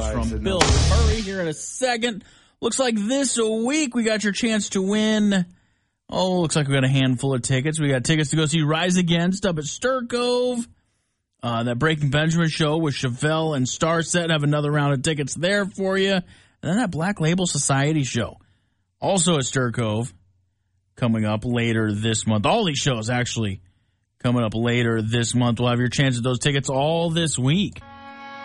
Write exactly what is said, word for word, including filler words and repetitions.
Cheers from Bill Murray here in a second. Looks like this week we got your chance to win. Oh, looks like we got a handful of tickets. We got tickets to go see Rise Against up at Stir Cove. Uh, that Breaking Benjamin show with Chevelle and Starset. Have another round of tickets there for you. And then that Black Label Society show. Also at Stir Cove. Coming up later this month. All these shows actually coming up later this month. We'll have your chance at those tickets all this week.